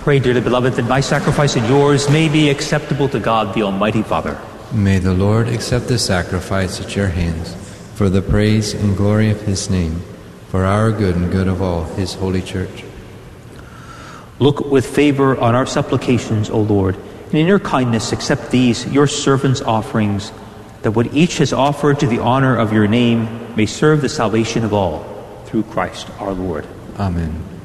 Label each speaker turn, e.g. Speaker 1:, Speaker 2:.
Speaker 1: Pray, dearly beloved, that my sacrifice and yours may be acceptable to God, the Almighty Father.
Speaker 2: May the Lord accept this sacrifice at your hands, for the praise and glory of his name, for our good and good of all his holy church.
Speaker 1: Look with favor on our supplications, O Lord, and in your kindness accept these, your servants' offerings, that what each has offered to the honor of your name may serve the salvation of all, through Christ our Lord.
Speaker 2: Amen.